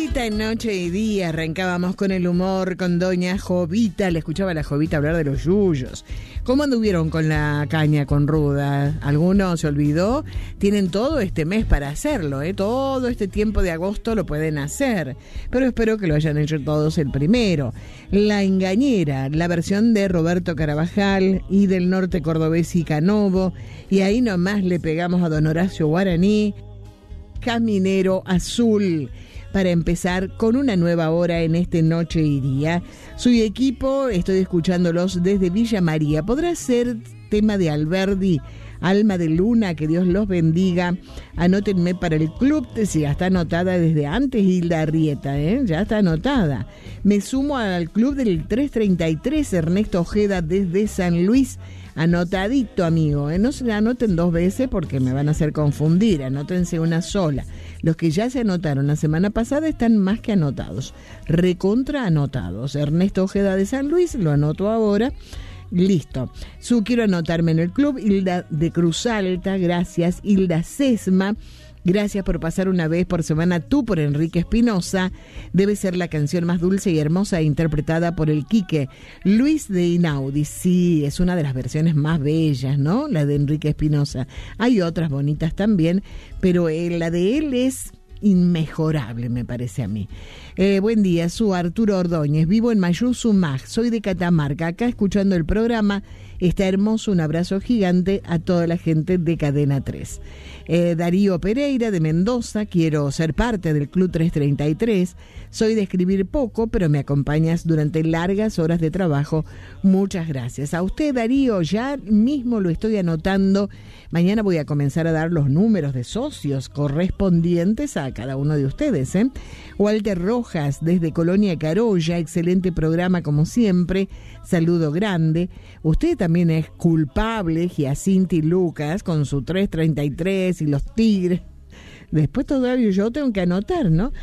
Jovita en Noche y Día. Arrancábamos con el humor con doña Jovita. Le escuchaba a la Jovita hablar de los yuyos. ¿Cómo anduvieron con la caña con ruda? ¿Alguno se olvidó? Tienen todo este mes para hacerlo, ¿eh? Todo este tiempo de agosto lo pueden hacer. Pero espero que lo hayan hecho todos el primero. La Engañera, la versión de Roberto Carabajal y del norte cordobés y Canovo. Y ahí nomás le pegamos a don Horacio Guaraní, Caminero Azul, para empezar con una nueva hora en este Noche y Día. Soy equipo, estoy escuchándolos desde Villa María. ¿Podrá ser tema de Alberdi, Alma de Luna? Que Dios los bendiga. Anótenme para el club, si ya está anotada desde antes Hilda Arrieta, ya está anotada. Me sumo al club del 333, Ernesto Ojeda desde San Luis. Anotadito, amigo, no se anoten dos veces porque me van a hacer confundir, anótense una sola. Los que ya se anotaron la semana pasada están más que anotados, recontra anotados. Ernesto Ojeda de San Luis, lo anoto ahora. Listo. Quiero anotarme en el club. Hilda de Cruz Alta, gracias. Hilda Sesma, gracias por pasar una vez por semana tú por Enrique Espinosa. Debe ser la canción más dulce y hermosa interpretada por el Quique. Luis de Inaudi, sí, es una de las versiones más bellas, ¿no? La de Enrique Espinosa. Hay otras bonitas también, pero la de él es inmejorable, me parece a mí. Buen día, soy Arturo Ordóñez, vivo en Mayuzumaj, soy de Catamarca, acá escuchando el programa. Está hermoso, un abrazo gigante a toda la gente de Cadena 3. Darío Pereira de Mendoza, quiero ser parte del Club 333. Soy de escribir poco, pero me acompañas durante largas horas de trabajo. Muchas gracias. A usted, Darío, ya mismo lo estoy anotando. Mañana voy a comenzar a dar los números de socios correspondientes a cada uno de ustedes. Walter Rojas, desde Colonia Carolla, excelente programa como siempre. Saludo grande. Usted también es culpable, Giacinti Lucas, con su 333 y los Tigres. Después todavía yo tengo que anotar, ¿no?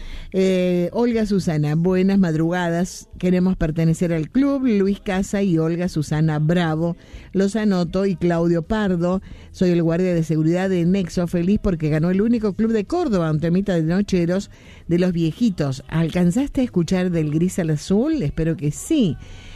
Olga Susana, buenas madrugadas. Queremos pertenecer al club. Luis Casa y Olga Susana Bravo. Los anoto. Y Claudio Pardo, soy el guardia de seguridad de Nexo. Feliz porque ganó el único club de Córdoba, un temita de nocheros de los viejitos. ¿Alcanzaste a escuchar del gris al azul? Espero que sí.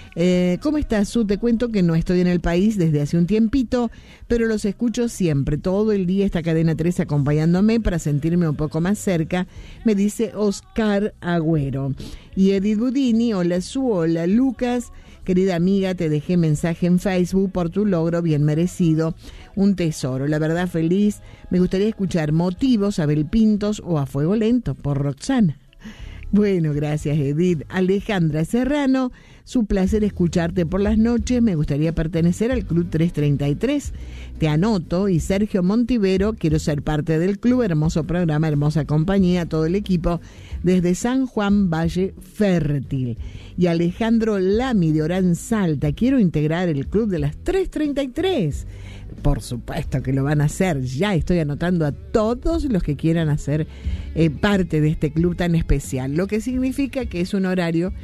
¿Cómo estás, Su? Te cuento que no estoy en el país desde hace un tiempito, pero los escucho siempre, todo el día esta Cadena 3 acompañándome para sentirme un poco más cerca, me dice Oscar Agüero. Y Edith Budini, hola Su, hola Lucas, querida amiga, te dejé mensaje en Facebook por tu logro bien merecido, un tesoro, la verdad feliz, me gustaría escuchar Motivos, Abel Pintos o A Fuego Lento por Roxana. Bueno, gracias Edith. Alejandra Serrano, su placer escucharte por las noches, me gustaría pertenecer al Club 333, te anoto. Y Sergio Montivero, quiero ser parte del club, hermoso programa, hermosa compañía, todo el equipo, desde San Juan Valle Fértil. Y Alejandro Lami de Orán Salta, quiero integrar el Club de las 333. Por supuesto que lo van a hacer, ya estoy anotando a todos los que quieran hacer parte de este club tan especial, lo que significa que es un horario.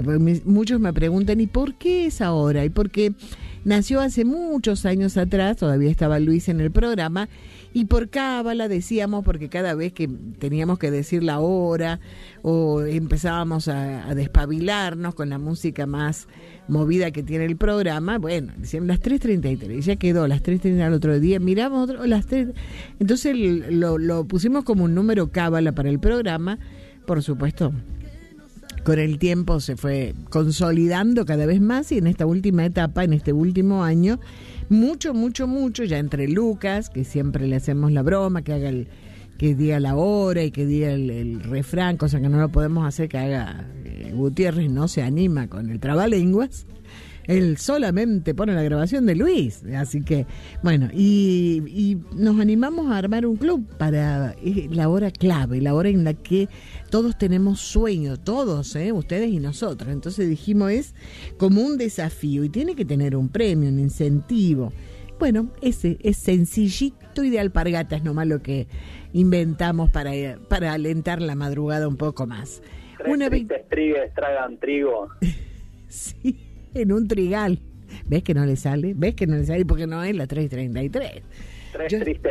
Muchos me preguntan, ¿y por qué es ahora? Y porque nació hace muchos años atrás, todavía estaba Luis en el programa, y por cábala decíamos, porque cada vez que teníamos que decir la hora o empezábamos a despabilarnos con la música más movida que tiene el programa, bueno, decían las 3:33, ya quedó, las 3:30 al otro día, miramos las 3, entonces lo pusimos como un número cábala para el programa, por supuesto. Con el tiempo se fue consolidando cada vez más y en esta última etapa, en este último año, mucho, ya entre Lucas, que siempre le hacemos la broma, que haga que diga la hora y que diga el refrán, cosa que no lo podemos hacer, que haga Gutiérrez, no se anima con el trabalenguas. Él solamente pone la grabación de Luis, así que, bueno, y nos animamos a armar un club para la hora clave, la hora en la que todos tenemos sueños, todos, ustedes y nosotros. Entonces dijimos, es como un desafío y tiene que tener un premio, un incentivo. Bueno, ese es sencillito y de alpargatas nomás lo que inventamos para alentar la madrugada un poco más. Tres tristes trigues tragan trigo. Sí. En un trigal. ¿Ves que no le sale? ¿Ves que no le sale? Porque no es la 3:33. Tres tristes